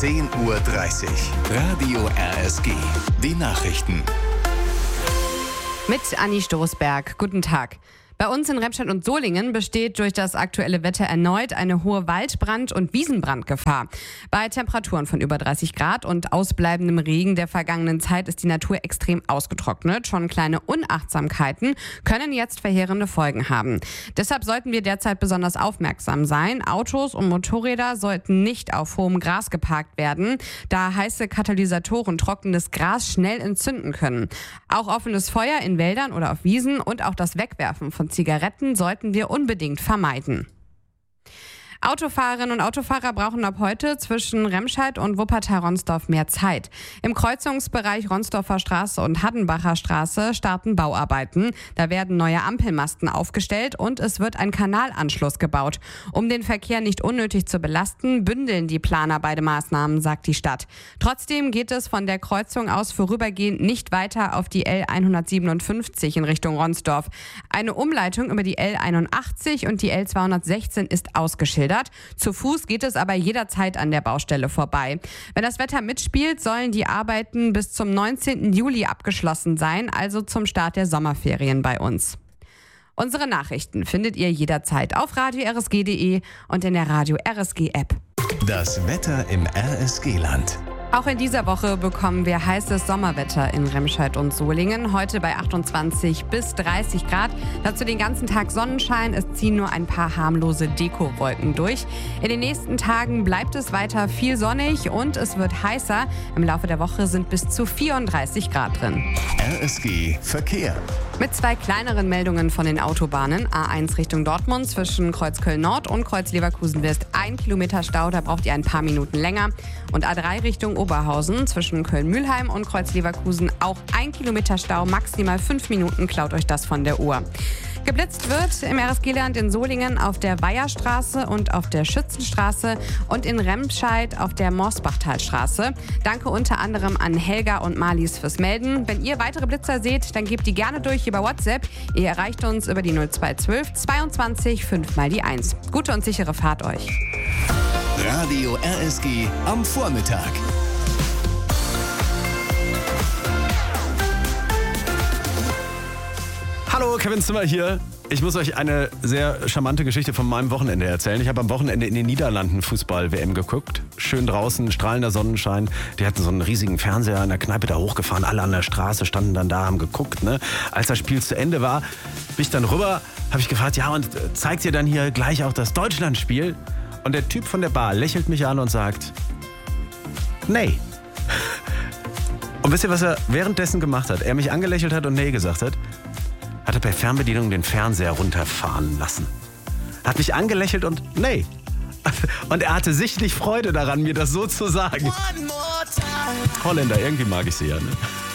10:30 Uhr. Radio RSG. Die Nachrichten. Mit Anni Stoßberg. Guten Tag. Bei uns in Remscheid und Solingen besteht durch das aktuelle Wetter erneut eine hohe Waldbrand- und Wiesenbrandgefahr. Bei Temperaturen von über 30 Grad und ausbleibendem Regen der vergangenen Zeit ist die Natur extrem ausgetrocknet. Schon kleine Unachtsamkeiten können jetzt verheerende Folgen haben. Deshalb sollten wir derzeit besonders aufmerksam sein. Autos und Motorräder sollten nicht auf hohem Gras geparkt werden, da heiße Katalysatoren trockenes Gras schnell entzünden können. Auch offenes Feuer in Wäldern oder auf Wiesen und auch das Wegwerfen von Zigaretten sollten wir unbedingt vermeiden. Autofahrerinnen und Autofahrer brauchen ab heute zwischen Remscheid und Wuppertal-Ronsdorf mehr Zeit. Im Kreuzungsbereich Ronsdorfer Straße und Haddenbacher Straße starten Bauarbeiten. Da werden neue Ampelmasten aufgestellt und es wird ein Kanalanschluss gebaut. Um den Verkehr nicht unnötig zu belasten, bündeln die Planer beide Maßnahmen, sagt die Stadt. Trotzdem geht es von der Kreuzung aus vorübergehend nicht weiter auf die L157 in Richtung Ronsdorf. Eine Umleitung über die L81 und die L216 ist ausgeschildert. Zu Fuß geht es aber jederzeit an der Baustelle vorbei. Wenn das Wetter mitspielt, sollen die Arbeiten bis zum 19. Juli abgeschlossen sein, also zum Start der Sommerferien bei uns. Unsere Nachrichten findet ihr jederzeit auf radio-rsg.de und in der Radio RSG App. Das Wetter im RSG-Land. Auch in dieser Woche bekommen wir heißes Sommerwetter in Remscheid und Solingen. Heute bei 28 bis 30 Grad. Dazu den ganzen Tag Sonnenschein. Es ziehen nur ein paar harmlose Dekowolken durch. In den nächsten Tagen bleibt es weiter viel sonnig und es wird heißer. Im Laufe der Woche sind bis zu 34 Grad drin. RSG Verkehr. Mit zwei kleineren Meldungen von den Autobahnen. A1 Richtung Dortmund zwischen Kreuzköln Nord und Kreuz Leverkusen West 1 Kilometer Stau. Da braucht ihr ein paar Minuten länger. Und A3 Richtung Oberhausen zwischen Köln-Mühlheim und Kreuz Leverkusen auch 1 Kilometer Stau, maximal 5 Minuten, klaut euch das von der Uhr. Geblitzt wird im RSG-Land in Solingen auf der Weiherstraße und auf der Schützenstraße und in Remscheid auf der Morsbachtalstraße. Danke unter anderem an Helga und Marlies fürs Melden. Wenn ihr weitere Blitzer seht, dann gebt die gerne durch über WhatsApp. Ihr erreicht uns über die 0212 22 5 mal die 1. Gute und sichere Fahrt euch. Radio RSG am Vormittag. Hallo, Kevin Zimmer hier. Ich muss euch eine sehr charmante Geschichte von meinem Wochenende erzählen. Ich habe am Wochenende in den Niederlanden Fußball-WM geguckt. Schön draußen, strahlender Sonnenschein. Die hatten so einen riesigen Fernseher in der Kneipe da hochgefahren. Alle an der Straße standen dann da, haben geguckt. Ne? Als das Spiel zu Ende war, bin ich dann rüber, habe ich gefragt, ja, und zeigt ihr dann hier gleich auch das Deutschlandspiel? Und der Typ von der Bar lächelt mich an und sagt, nee. Und wisst ihr, was er währenddessen gemacht hat? Er mich angelächelt hat und nee gesagt hat? Hat er per Fernbedienung den Fernseher runterfahren lassen. Hat mich angelächelt und nee. Und er hatte sichtlich Freude daran, mir das so zu sagen. Holländer, irgendwie mag ich sie ja, ne?